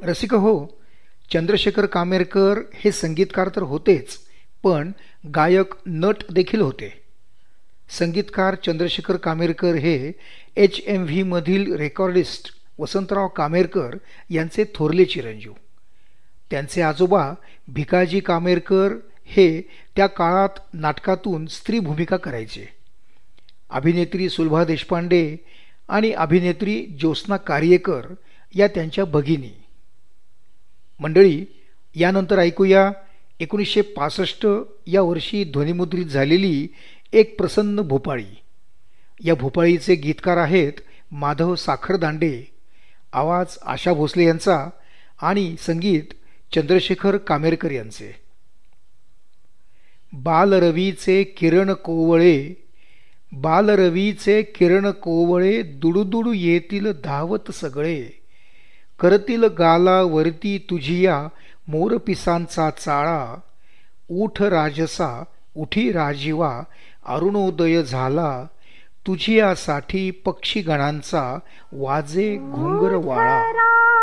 रसिक हो, चंद्रशेखर कामेरकर हे संगीतकार तर होतेच, पण गायक नट देखील होते. संगीतकार चंद्रशेखर कामेरकर हे HMV मधील रेकॉर्डिस्ट वसंतराव कामेरकर यांचे थोरले चिरंजीव. त्यांचे आजोबा भिकाजी कामेरकर हे त्या काळात नाटकातून स्त्री भूमिका करायचे. अभिनेत्री सुलभा देशपांडे आणि अभिनेत्री ज्योत्स्ना कार्यकर या त्यांच्या भगिनी. मंडळी, यानंतर ऐकूया 1965 या वर्षी ध्वनिमुद्रित झालेली एक प्रसन्न भोपाळी. या भोपाळीचे गीतकार आहेत माधव साखरदांडे, आवाज आशा भोसले यांचा आणि संगीत चंद्रशेखर कामेरकर यांचे. बालरवीचे किरण कोवळे, बालरवीचे किरण कोवळे, दुडूदुडू येतील धावत सगळे, करतील गालावरती तुझिया मोरपिसांचा चाळा, उठ राजसा उठी राजीवा, अरुणोदय झाला, तुझियासाठी पक्षीगणांचा वाजे घुंगरवाळा.